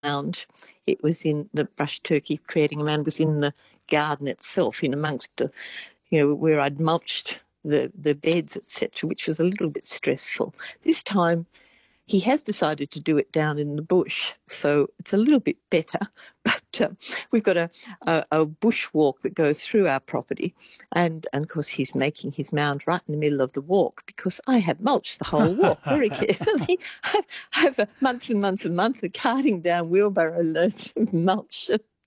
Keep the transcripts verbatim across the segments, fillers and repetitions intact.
mound. It was in the brush turkey creating a mound was in the garden itself, in amongst the, you know, where I'd mulched the, the beds, et cetera, which was a little bit stressful. This time he has decided to do it down in the bush, so it's a little bit better. But um, we've got a, a, a bush walk that goes through our property, and, and of course he's making his mound right in the middle of the walk because I have mulched the whole walk very carefully. I've, I've uh, months and months and months of carting down wheelbarrow loads of mulch.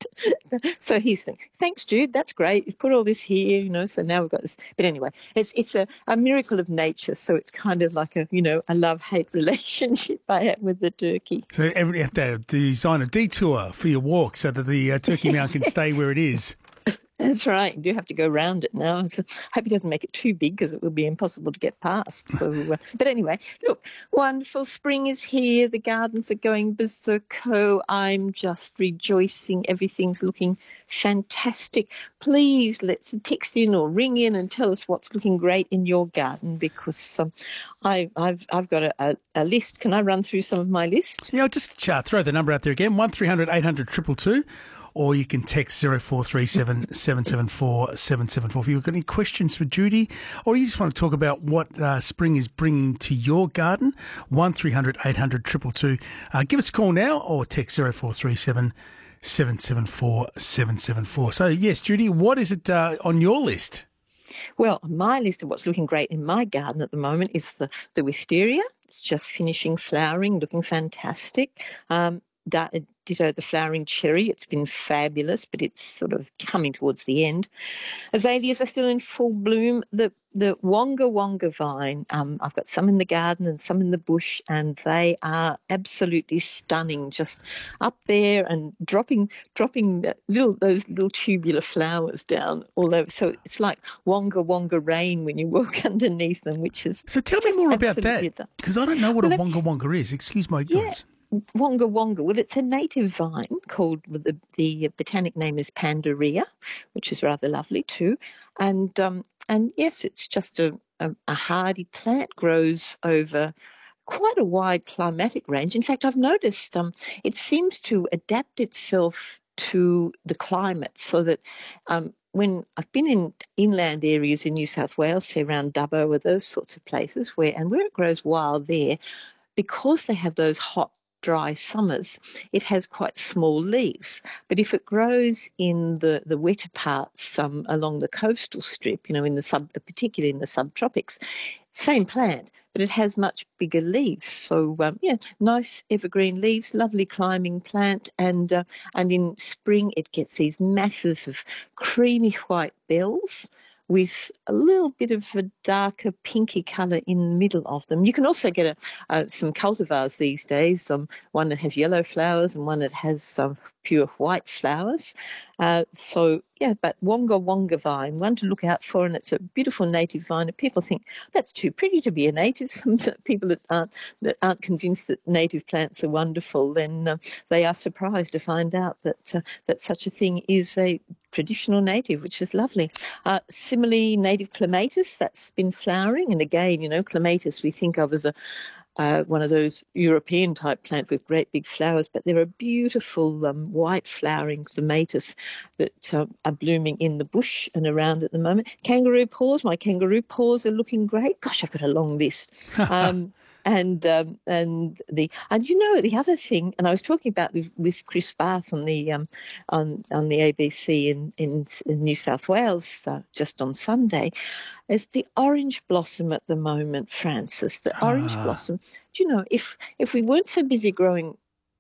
So he's thinking, thanks, Jude, that's great. You've put all this here, you know, so now we've got this. But anyway, it's it's a, a miracle of nature, so it's kind of like a, you know, a love-hate relationship I have with the turkey. So everybody have to design a detour for your walk so that the uh, turkey mound can stay where it is. That's right. You do have to go around it now. So I hope he doesn't make it too big because it will be impossible to get past. So, uh, but anyway, look, wonderful. Spring is here. The gardens are going berserko. I'm just rejoicing. Everything's looking fantastic. Please let's text in or ring in and tell us what's looking great in your garden, because um, I, I've I've got a, a, a list. Can I run through some of my list? Yeah, I'll just uh, throw the number out there again: one three hundred eight hundred two two two. Or you can text zero four three seven seven seven four seven seven four if you've got any questions for Judy, or you just want to talk about what uh, spring is bringing to your garden. one three hundred eight hundred two two two. Uh, give us a call now or text zero four three seven seven seven four seven seven four. So, yes, Judy, what is it uh, on your list? Well, my list of what's looking great in my garden at the moment is the, the wisteria. It's just finishing flowering, looking fantastic. Um, Ditto the flowering cherry. It's been fabulous, but it's sort of coming towards the end. Azaleas are still in full bloom. The the Wonga Wonga vine, um, I've got some in the garden and some in the bush, and they are absolutely stunning, just up there and dropping dropping little those little tubular flowers down all over. So it's like Wonga Wonga rain when you walk underneath them, which is So tell me more about that, because I don't know what well, a Wonga Wonga is. Excuse my ignorance. Yeah. Wonga Wonga, well, it's a native vine called, the, the botanic name is Pandaria, which is rather lovely too. And um, and yes, it's just a, a, a hardy plant, grows over quite a wide climatic range. In fact, I've noticed um, it seems to adapt itself to the climate, so that um, when I've been in inland areas in New South Wales, say around Dubbo or those sorts of places, where and where it grows wild there, because they have those hot, dry summers, it has quite small leaves. But if it grows in the, the wetter parts um, along the coastal strip, you know, in the sub, particularly in the subtropics, same plant, but it has much bigger leaves. So, um, yeah, nice evergreen leaves, lovely climbing plant. And, uh, and in spring, it gets these masses of creamy white bells with a little bit of a darker pinky colour in the middle of them. You can also get a, uh, some cultivars these days, um, one that has yellow flowers and one that has some um, pure white flowers. Uh, so, yeah, but Wonga Wonga vine, one to look out for, and it's a beautiful native vine. And people think that's too pretty to be a native. Some people that aren't, that aren't convinced that native plants are wonderful, then uh, they are surprised to find out that uh, that such a thing is a traditional native, which is lovely. Uh, similarly, native clematis, that's been flowering. And again, you know, clematis we think of as a uh, one of those European-type plants with great big flowers, but there are beautiful um, white-flowering clematis that uh, are blooming in the bush and around at the moment. Kangaroo paws, my kangaroo paws are looking great. Gosh, I've got a long list. Um, And um, and the and you know the other thing, and I was talking about with, with Chris Bath on the um, on on the A B C in in, in New South Wales uh, just on Sunday, is the orange blossom at the moment, Francis. The orange Ah. blossom. Do you know if if we weren't so busy growing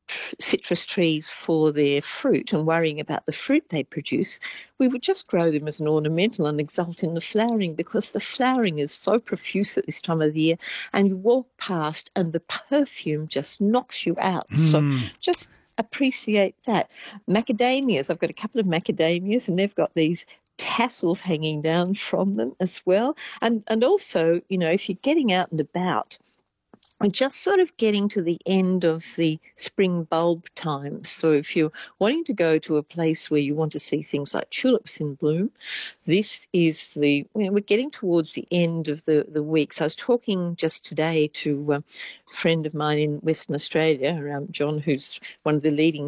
citrus trees for their fruit and worrying about the fruit they produce, we would just grow them as an ornamental and exult in the flowering, because the flowering is so profuse at this time of the year, and you walk past and the perfume just knocks you out. Mm. So just appreciate that. Macadamias, I've got a couple of macadamias and they've got these tassels hanging down from them as well. And and also, you know, if you're getting out and about, we're just sort of getting to the end of the spring bulb time. So if you're wanting to go to a place where you want to see things like tulips in bloom, this is the, you know, we're getting towards the end of the, the week. So I was talking just today to a friend of mine in Western Australia, um, John, who's one of the leading